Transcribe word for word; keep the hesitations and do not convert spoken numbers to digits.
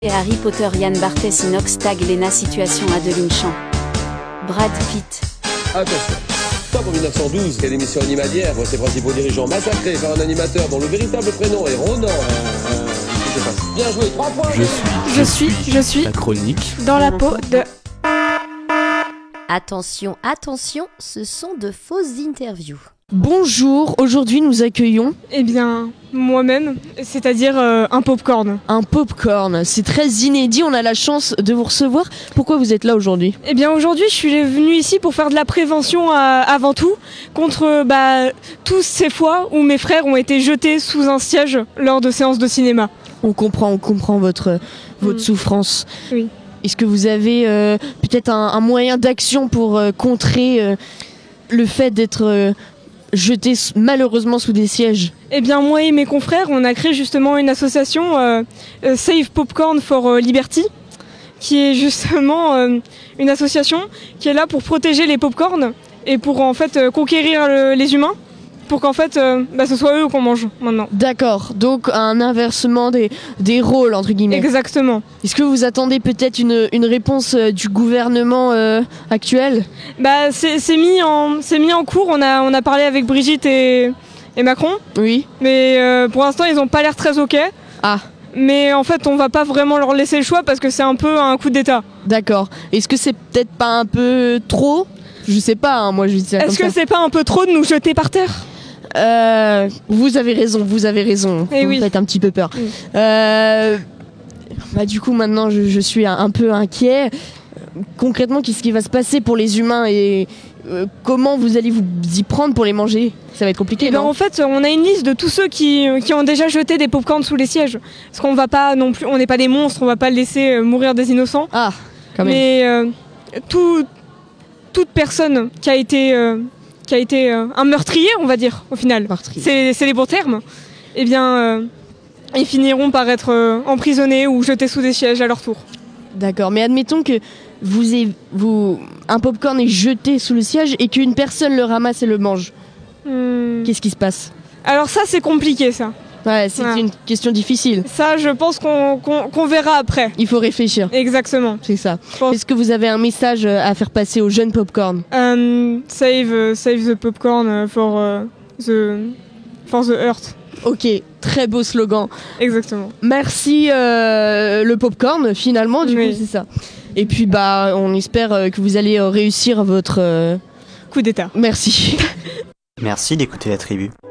Et Harry Potter, Yann Barthès, Inox Tag, Lena, Situation, Adeline Champ, Brad Pitt. Attention, octobre mille neuf cent douze, quelle émission animalière voit ses principaux dirigeants massacrés par un animateur dont le véritable prénom est Ronan. Euh, euh, Bien joué, trois points. Je suis, je suis, je suis la chronique dans la peau de... Attention, attention, ce sont de fausses interviews. Bonjour, aujourd'hui nous accueillons Eh bien, moi-même, c'est-à-dire euh, un popcorn. un popcorn. C'est très inédit, on a la chance de vous recevoir. Pourquoi vous êtes là aujourd'hui ? Eh bien, aujourd'hui, je suis venue ici pour faire de la prévention euh, avant tout contre bah, tous ces fois où mes frères ont été jetés sous un siège lors de séances de cinéma. On comprend, on comprend votre, votre Mm. souffrance. Oui. Est-ce que vous avez euh, peut-être un, un moyen d'action pour euh, contrer euh, le fait d'être euh, jeté s- malheureusement sous des sièges ? Eh bien, moi et mes confrères, on a créé justement une association euh, euh, Save Popcorn for euh, Liberty, qui est justement euh, une association qui est là pour protéger les popcorns et pour en fait euh, conquérir le- les humains, pour qu'en fait euh, bah, ce soit eux qu'on mange maintenant. D'accord, donc un inversement des, des rôles entre guillemets. Exactement. Est-ce que vous attendez peut-être une, une réponse euh, du gouvernement euh, actuel ? Bah, c'est c'est mis en c'est mis en cours. On a on a parlé avec Brigitte et, et Macron, Oui. mais euh, pour l'instant ils ont pas l'air très ok. Ah, Mais en fait on va pas vraiment leur laisser le choix parce que c'est un peu un coup d'État. d'accord. Est-ce que c'est peut-être pas un peu trop ? Je sais pas, hein, moi je dis ça comme Est-ce que ça. c'est pas un peu trop de nous jeter par terre ? Euh, vous avez raison, vous avez raison. Eh vous oui. me faites un petit peu peur. Oui. Euh, bah du coup maintenant je, je suis un, un peu inquiet. Concrètement, qu'est-ce qui va se passer pour les humains et euh, comment vous allez vous y prendre pour les manger ? Ça va être compliqué, Eh ben, non ? en fait, on a une liste de tous ceux qui, qui ont déjà jeté des popcorns sous les sièges. Parce qu'on va pas non plus, on n'est pas des monstres, on va pas laisser euh, mourir des innocents. Ah, quand même. Mais euh, tout, toute personne qui a été, euh, qui a été euh, un meurtrier, on va dire, au final, Meurtrier. c'est, c'est les bons termes, eh bien, euh, ils finiront par être euh, emprisonnés ou jetés sous des sièges à leur tour. D'accord, mais admettons que vous, ayez- vous un popcorn est jeté sous le siège et qu'une personne le ramasse et le mange. Hmm. Qu'est-ce qui se passe ? Alors ça, c'est compliqué, ça. Ouais, c'est Ouais. une question difficile. Ça, je pense qu'on, qu'on, qu'on verra après. Il faut réfléchir. Exactement. C'est ça. Je pense- Est-ce que vous avez un message euh, à faire passer aux jeunes popcorn ? Um, save, uh, save the popcorn uh, for, uh, the, for the earth. Ok, très beau slogan. Exactement. Merci euh, le popcorn finalement, du Oui. coup c'est ça. Et puis bah on espère euh, que vous allez euh, réussir votre... euh, Coup d'état. Merci. Merci d'écouter la tribu.